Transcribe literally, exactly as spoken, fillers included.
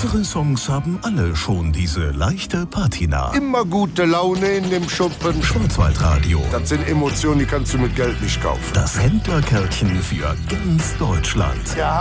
Unsere Songs haben alle schon diese leichte Patina. Immer gute Laune in dem Schuppen. Schwarzwaldradio. Das sind Emotionen, die kannst du mit Geld nicht kaufen. Das Händlerkärtchen für ganz Deutschland. Ja.